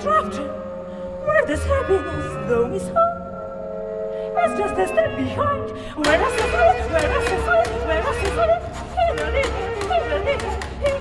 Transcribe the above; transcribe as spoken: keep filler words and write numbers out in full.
dropped him. Where this happiness, though he's home, it's just a step behind. Where is the fight? Where is the fight? Where is the fight? He the little, he the little, he